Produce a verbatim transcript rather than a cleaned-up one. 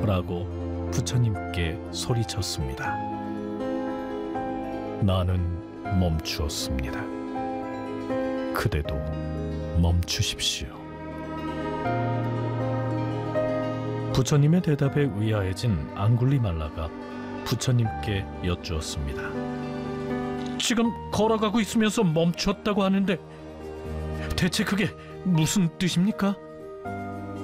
라고 부처님께 소리쳤습니다. 나는 멈추었습니다. 그대도 멈추십시오. 부처님의 대답에 의아해진 앙굴리말라가 부처님께 여쭈었습니다. 지금 걸어가고 있으면서 멈췄다고 하는데 대체 그게 무슨 뜻입니까?